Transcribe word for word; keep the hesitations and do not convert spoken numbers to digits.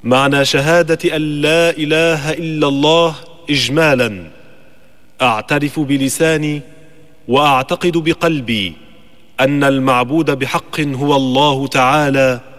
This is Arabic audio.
معنى شهادة أن لا إله إلا الله إجمالا: أعترف بلساني وأعتقد بقلبي أن المعبود بحق هو الله تعالى